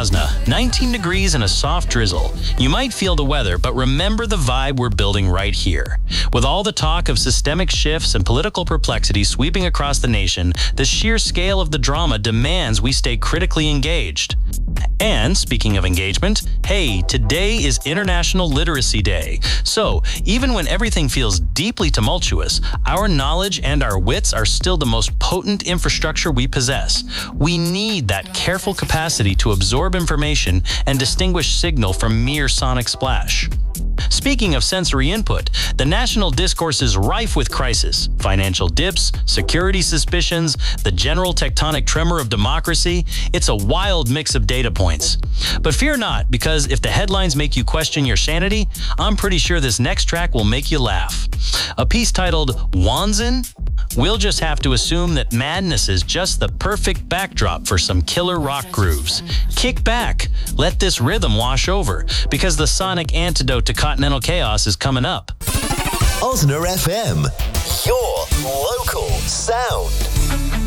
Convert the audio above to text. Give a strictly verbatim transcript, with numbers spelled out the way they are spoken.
Osna, nineteen degrees and a soft drizzle. You might feel the weather, but remember the vibe we're building right here. With all the talk of systemic shifts and political perplexity sweeping across the nation, the sheer scale of the drama demands we stay critically engaged. And speaking of engagement, hey, today is International Literacy Day. So, even when everything feels deeply tumultuous, our knowledge and our wits are still the most potent infrastructure we possess. We need that careful capacity to absorb information and distinguish signal from mere sonic splash. Speaking of sensory input, the national discourse is rife with crisis, financial dips, security suspicions, the general tectonic tremor of democracy. It's a wild mix of data points. But fear not, because if the headlines make you question your sanity, I'm pretty sure this next track will make you laugh. A piece titled Wanzin? We'll just have to assume that madness is just the perfect backdrop for some killer rock grooves. Kick back, let this rhythm wash over, because the sonic antidote to continental chaos is coming up. Osna F M, your local sound.